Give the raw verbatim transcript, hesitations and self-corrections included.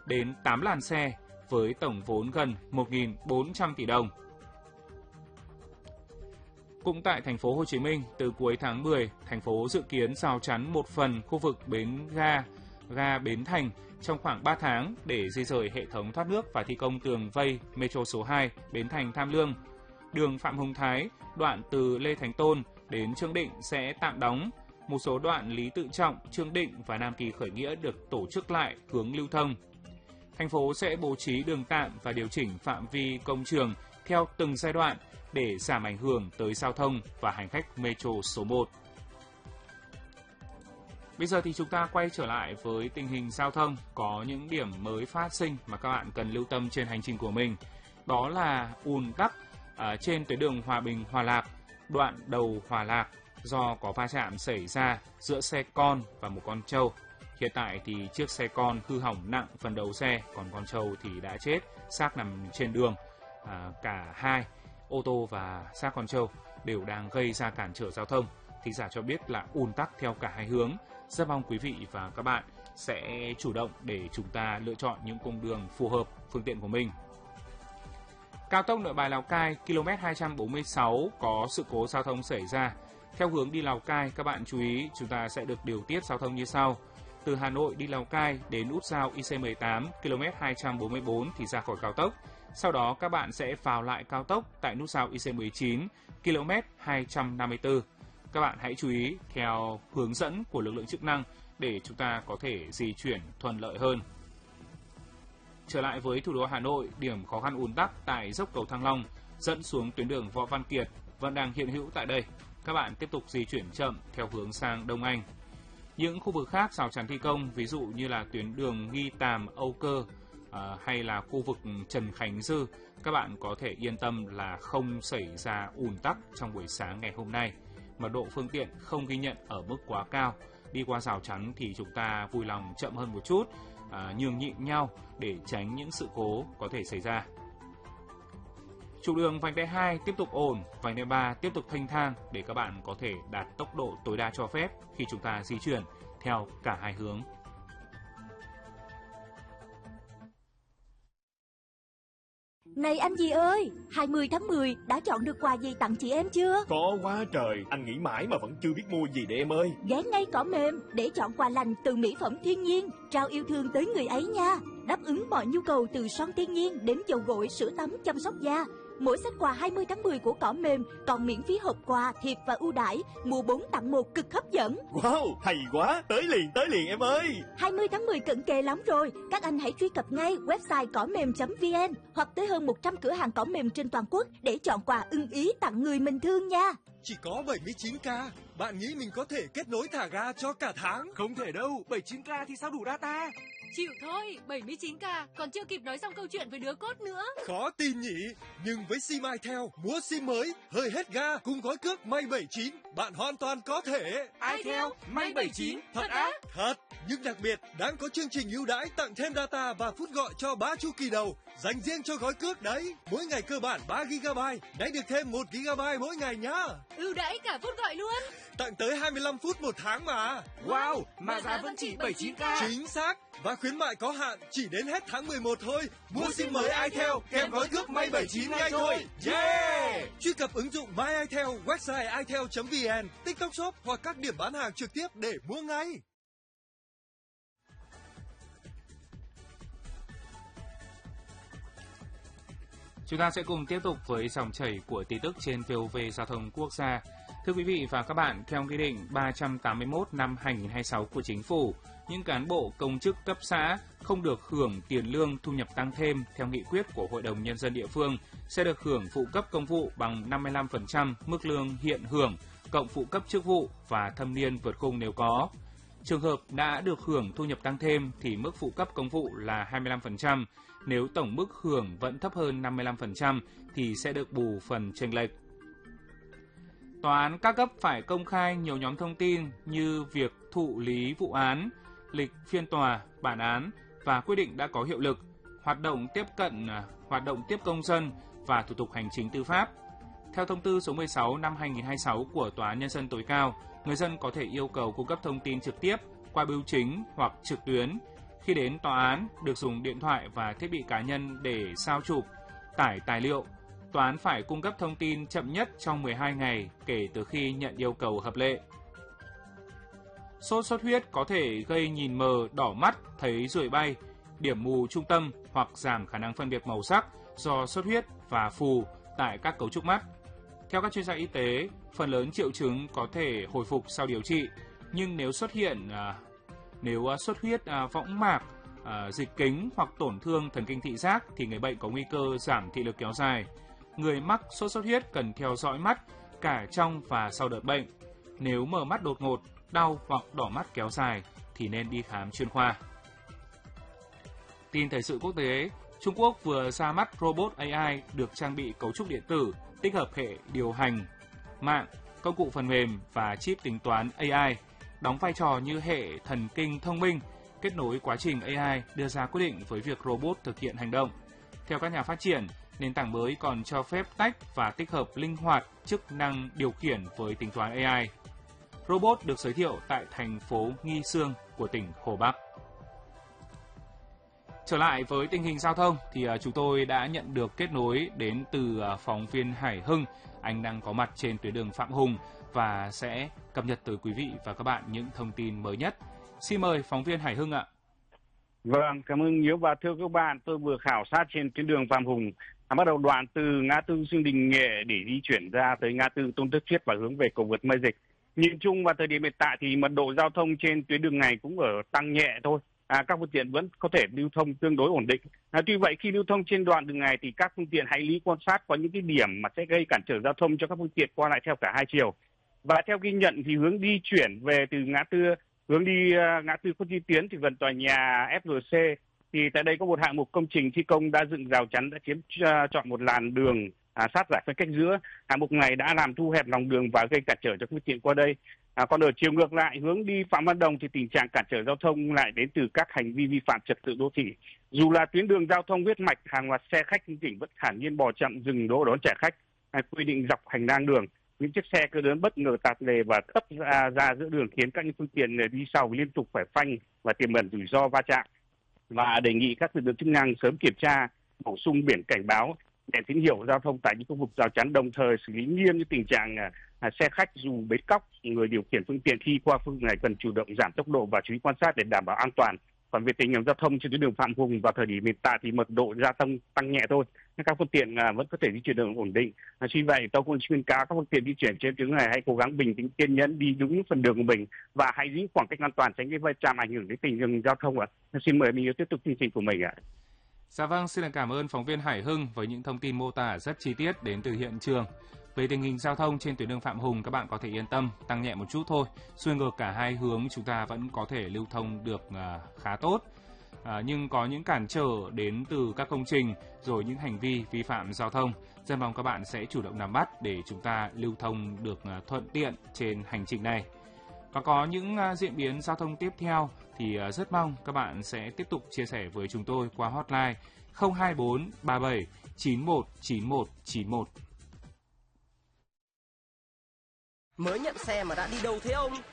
đến tám làn xe với tổng vốn gần một nghìn bốn trăm tỷ đồng. Cũng tại thành phố Hồ Chí Minh, từ cuối tháng mười, thành phố dự kiến rào chắn một phần khu vực bến ga, ga Bến Thành trong khoảng ba tháng để di rời hệ thống thoát nước và thi công tường vây Metro số hai Bến Thành Tham Lương. Đường Phạm Hồng Thái, đoạn từ Lê Thánh Tôn đến Trương Định sẽ tạm đóng. Một số đoạn Lý Tự Trọng, Trương Định và Nam Kỳ Khởi Nghĩa được tổ chức lại hướng lưu thông. Thành phố sẽ bố trí đường tạm và điều chỉnh phạm vi công trường theo từng giai đoạn để giảm ảnh hưởng tới giao thông và hành khách Metro số một. Bây giờ thì chúng ta quay trở lại với tình hình giao thông, có những điểm mới phát sinh mà các bạn cần lưu tâm trên hành trình của mình. Đó là ùn tắc à, trên tuyến đường Hòa Bình Hòa Lạc, đoạn đầu Hòa Lạc do có va chạm xảy ra giữa xe con và một con trâu. Hiện tại thì chiếc xe con hư hỏng nặng phần đầu xe, còn con trâu thì đã chết, xác nằm trên đường. À, cả hai ô tô và xác con trâu đều đang gây ra cản trở giao thông. Thính giả cho biết là ùn tắc theo cả hai hướng. Rất mong quý vị và các bạn sẽ chủ động để chúng ta lựa chọn những cung đường phù hợp phương tiện của mình. Cao tốc Nội Bài Lào Cai km hai trăm bốn mươi sáu có sự cố giao thông xảy ra. Theo hướng đi Lào Cai, các bạn chú ý chúng ta sẽ được điều tiết giao thông như sau. Từ Hà Nội đi Lào Cai đến nút giao I C mười tám km hai trăm bốn mươi bốn thì ra khỏi cao tốc. Sau đó các bạn sẽ vào lại cao tốc tại nút giao I C mười chín km hai trăm năm mươi tư. Các bạn hãy chú ý theo hướng dẫn của lực lượng chức năng để chúng ta có thể di chuyển thuận lợi hơn. Trở lại với thủ đô Hà Nội, điểm khó khăn ùn tắc tại dốc cầu Thăng Long dẫn xuống tuyến đường Võ Văn Kiệt vẫn đang hiện hữu tại đây. Các bạn tiếp tục di chuyển chậm theo hướng sang Đông Anh. Những khu vực khác rào chắn thi công, ví dụ như là tuyến đường Nghi Tàm, Âu Cơ à, hay là khu vực Trần Khánh Dư, các bạn có thể yên tâm là không xảy ra ùn tắc trong buổi sáng ngày hôm nay. Mật độ phương tiện không ghi nhận ở mức quá cao. Đi qua rào chắn thì chúng ta vui lòng chậm hơn một chút, à, nhường nhịn nhau để tránh những sự cố có thể xảy ra. Trục đường vành đai hai tiếp tục ổn, vành đai ba tiếp tục thanh thang để các bạn có thể đạt tốc độ tối đa cho phép khi chúng ta di chuyển theo cả hai hướng. Này anh gì ơi, hai mươi tháng mười đã chọn được quà gì tặng chị em chưa? Có quá trời, anh nghĩ mãi mà vẫn chưa biết mua gì để em ơi. Ghé ngay Cỏ Mềm để chọn quà lành từ mỹ phẩm thiên nhiên, trao yêu thương tới người ấy nha. Đáp ứng mọi nhu cầu từ son thiên nhiên đến dầu gội, sữa tắm, chăm sóc da. Mỗi set quà hai mươi tháng mười của Cỏ Mềm còn miễn phí hộp quà, thiệp và ưu đãi, mua bốn tặng một cực hấp dẫn. Wow, hay quá, tới liền tới liền em ơi. hai mươi tháng mười cận kề lắm rồi, các anh hãy truy cập ngay website cỏ mềm chấm vn hoặc tới hơn một trăm cửa hàng cỏ mềm trên toàn quốc để chọn quà ưng ý tặng người mình thương nha. Chỉ có bảy mươi chín k, bạn nghĩ mình có thể kết nối thả ga cho cả tháng? Không thể đâu, bảy mươi chín k thì sao đủ data? Chịu thôi, bảy mươi chín k còn chưa kịp nói xong câu chuyện với đứa cốt nữa. Khó tin nhỉ, nhưng với sim Itel, mua sim mới, hơi hết ga cùng gói cước May bảy chín, bạn hoàn toàn có thể. Itel, May bảy chín, thật á? Thật, nhưng đặc biệt đáng có chương trình ưu đãi tặng thêm data và phút gọi cho ba chu kỳ đầu, dành riêng cho gói cước đấy. Mỗi ngày cơ bản ba gi ga bai, nãy được thêm một gi ga bai mỗi ngày nhá. Ưu đãi cả phút gọi luôn. Tặng tới hai mươi lăm phút một tháng mà. Wow, mà giá vẫn chỉ bảy mươi chín k. Chính xác, và khuyến mại có hạn chỉ đến hết tháng mười một thôi. Mua sim mới Itel kèm gói cước May bảy chín ngay thôi. Yeah! Truy cập ứng dụng My Itel, website itel chấm vn, TikTok Shop hoặc các điểm bán hàng trực tiếp để mua ngay. Chúng ta sẽ cùng tiếp tục với dòng chảy của tin tức trên vê o vê Giao thông Quốc gia. Thưa quý vị và các bạn, theo Nghị định ba trăm tám mươi mốt năm hai nghìn không trăm hai mươi sáu của Chính phủ, những cán bộ công chức cấp xã không được hưởng tiền lương thu nhập tăng thêm theo nghị quyết của Hội đồng Nhân dân địa phương sẽ được hưởng phụ cấp công vụ bằng năm mươi lăm phần trăm mức lương hiện hưởng, cộng phụ cấp chức vụ và thâm niên vượt khung nếu có. Trường hợp đã được hưởng thu nhập tăng thêm thì mức phụ cấp công vụ là hai mươi lăm phần trăm, nếu tổng mức hưởng vẫn thấp hơn năm mươi lăm phần trăm thì sẽ được bù phần chênh lệch. Tòa án các cấp phải công khai nhiều nhóm thông tin như việc thụ lý vụ án, lịch phiên tòa, bản án và quyết định đã có hiệu lực, hoạt động tiếp cận, hoạt động tiếp công dân và thủ tục hành chính tư pháp. Theo thông tư số mười sáu năm hai nghìn không trăm hai mươi sáu của Tòa án Nhân dân tối cao, người dân có thể yêu cầu cung cấp thông tin trực tiếp qua bưu chính hoặc trực tuyến. Khi đến tòa án, được dùng điện thoại và thiết bị cá nhân để sao chụp, tải tài liệu. Tòa án phải cung cấp thông tin chậm nhất trong mười hai ngày kể từ khi nhận yêu cầu hợp lệ. Sốt xuất huyết có thể gây nhìn mờ, đỏ mắt, thấy ruồi bay, điểm mù trung tâm hoặc giảm khả năng phân biệt màu sắc do xuất huyết và phù tại các cấu trúc mắt. Theo các chuyên gia y tế, phần lớn triệu chứng có thể hồi phục sau điều trị, nhưng nếu xuất hiện à, nếu à, xuất huyết à, võng mạc, à, dịch kính hoặc tổn thương thần kinh thị giác thì người bệnh có nguy cơ giảm thị lực kéo dài. Người mắc sốt xuất huyết cần theo dõi mắt cả trong và sau đợt bệnh. Nếu mở mắt đột ngột, đau hoặc đỏ mắt kéo dài thì nên đi khám chuyên khoa. Tin thời sự quốc tế, Trung Quốc vừa ra mắt robot a i được trang bị cấu trúc điện tử, tích hợp hệ điều hành, mạng, công cụ phần mềm và chip tính toán a i, đóng vai trò như hệ thần kinh thông minh, kết nối quá trình a i đưa ra quyết định với việc robot thực hiện hành động. Theo các nhà phát triển, nền tảng mới còn cho phép tách và tích hợp linh hoạt chức năng điều khiển với tính toán a i. Robot được giới thiệu tại thành phố Nghi Sương của tỉnh Hồ Bắc. Trở lại với tình hình giao thông thì chúng tôi đã nhận được kết nối đến từ phóng viên Hải Hưng. Anh đang có mặt trên tuyến đường Phạm Hùng và sẽ cập nhật tới quý vị và các bạn những thông tin mới nhất. Xin mời phóng viên Hải Hưng ạ. Vâng, cảm ơn Hiếu và thưa các bạn, tôi vừa khảo sát trên tuyến đường Phạm Hùng, bắt đầu đoạn từ ngã tư Dương Đình Nghệ để di chuyển ra tới ngã tư Tôn Thất Thuyết và hướng về cầu vượt Mai Dịch. Nhìn chung vào thời điểm hiện tại thì mật độ giao thông trên tuyến đường này cũng ở tăng nhẹ thôi. À, các phương tiện vẫn có thể lưu thông tương đối ổn định. À, tuy vậy khi lưu thông trên đoạn đường này thì các phương tiện hãy lưu quan sát có những cái điểm mà sẽ gây cản trở giao thông cho các phương tiện qua lại theo cả hai chiều. Và theo ghi nhận thì hướng di chuyển về từ ngã tư hướng đi uh, ngã tư Khuất Duy Tiến thì gần tòa nhà ép rờ xê thì tại đây có một hạng mục công trình thi công đã dựng rào chắn đã chiếm uh, chọn một làn đường à, sát giải phân cách giữa. Hạng mục này đã làm thu hẹp lòng đường và gây cản trở cho phương tiện qua đây. À, còn ở chiều ngược lại hướng đi Phạm Văn Đồng thì tình trạng cản trở giao thông lại đến từ các hành vi vi phạm trật tự đô thị. Dù là tuyến đường giao thông huyết mạch, hàng loạt xe khách liên tỉnh vẫn thản nhiên bò chậm dừng đỗ đón trả khách, à, quy định dọc hành lang đường. Những chiếc xe cơ lớn bất ngờ tạt lề và tấp ra, ra giữa đường khiến các phương tiện đi sau liên tục phải phanh và tiềm ẩn rủi ro va chạm. Và đề nghị các lực lượng chức năng sớm kiểm tra, bổ sung biển cảnh báo, đèn tín hiệu giao thông tại những khu vực rào chắn, đồng thời xử lý nghiêm những tình trạng à, xe khách dù bến cóc, người điều khiển phương tiện khi qua phương này cần chủ động giảm tốc độ và chú ý quan sát để đảm bảo an toàn. Còn về tình hình giao thông trên tuyến đường Phạm Hùng vào thời điểm hiện tại thì mật độ giao thông tăng nhẹ thôi, nhưng các phương tiện à, vẫn có thể di chuyển được ổn định. À, vì vậy, tôi cũng khuyên cáo các phương tiện di chuyển trên tuyến này hãy cố gắng bình tĩnh, kiên nhẫn đi đúng phần đường của mình và hãy giữ khoảng cách an toàn tránh cái va chạm ảnh hưởng đến tình hình giao thông ạ. À. Xin mời mình tiếp tục chương trình của mình ạ. À. Dạ vâng, xin cảm ơn phóng viên Hải Hưng với những thông tin mô tả rất chi tiết đến từ hiện trường. Về tình hình giao thông trên tuyến đường Phạm Hùng, các bạn có thể yên tâm, tăng nhẹ một chút thôi. Xuôi ngược cả hai hướng chúng ta vẫn có thể lưu thông được uh, khá tốt. Uh, nhưng có những cản trở đến từ các công trình rồi những hành vi vi phạm giao thông. Rất mong các bạn sẽ chủ động nắm bắt để chúng ta lưu thông được uh, thuận tiện trên hành trình này. Và có những uh, diễn biến giao thông tiếp theo thì uh, rất mong các bạn sẽ tiếp tục chia sẻ với chúng tôi qua hotline không hai bốn ba bảy chín một chín một chín một. Mới nhận xe mà đã đi đâu thế ông?